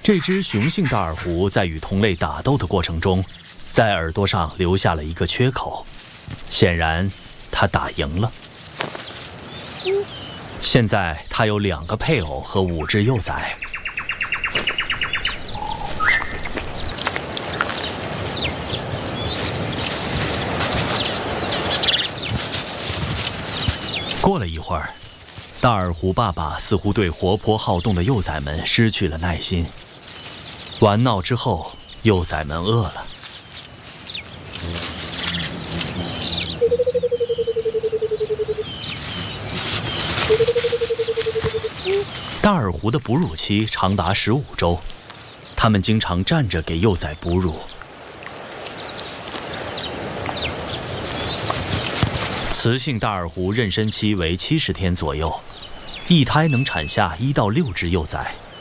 这只雄性大耳狐在与同类打斗的过程中，在耳朵上留下了一个缺口，显然它打赢了。现在它有2个配偶和5只幼崽。过了一会儿，大耳狐爸爸似乎对活泼好动的幼崽们失去了耐心。玩闹之后，幼崽们饿了。大耳狐的哺乳期长达15周，它们经常站着给幼崽哺乳。雌性大耳狐妊娠期为70天左右，一胎能产下1到6只幼崽。